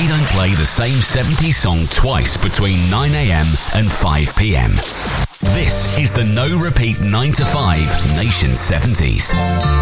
we don't play the same 70s song twice between 9am and 5pm. This is the No Repeat 9 to 5 Nation 70s.